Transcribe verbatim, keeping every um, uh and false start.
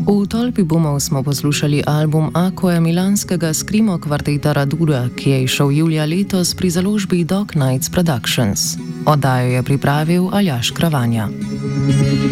V tolpi bumov smo poslušali album Aquae milanskega Screamo kvarteta Radura, ki je izšel julija letos pri založbi Dog Nights Productions. Oddajo je pripravil Aljaž Kravanja.